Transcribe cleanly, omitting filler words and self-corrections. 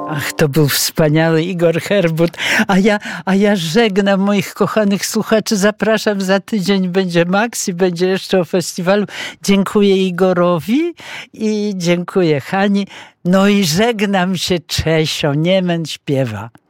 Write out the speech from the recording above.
Ach, to był wspaniały Igor Herbut. A ja żegnam moich kochanych słuchaczy. Zapraszam za tydzień. Będzie Max i będzie jeszcze o festiwalu. Dziękuję Igorowi i dziękuję Hani. No i żegnam się Czesio. Niemen śpiewa.